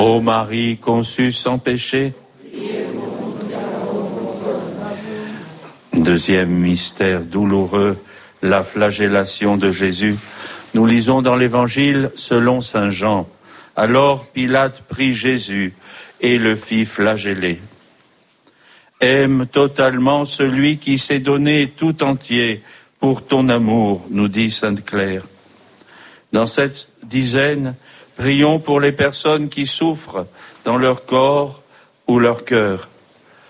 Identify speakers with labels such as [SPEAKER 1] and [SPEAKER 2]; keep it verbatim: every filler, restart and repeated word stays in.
[SPEAKER 1] Ô Marie conçue sans péché. Deuxième mystère douloureux, la flagellation de Jésus. Nous lisons dans l'Évangile selon saint Jean. Alors Pilate prit Jésus et le fit flageller. Aime totalement celui qui s'est donné tout entier pour ton amour, nous dit sainte Claire. Dans cette dizaine, prions pour les personnes qui souffrent dans leur corps ou leur cœur.